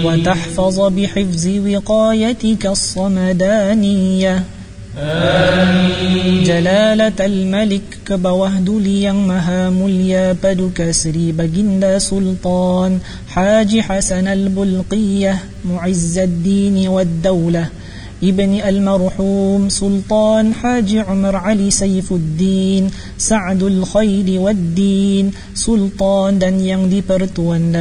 وتحفظ بحفظ وقايتك الصمدانية جلالة الملك كبوهد ليang maha mulia paduka Sri Baginda Sultan Haji Hasan al-Bulqiyah معز الدين والدولة ابن المرحوم سلطان حاج عمر علي سيف الدين سعد الخير والدين سلطان dan yang dipertuan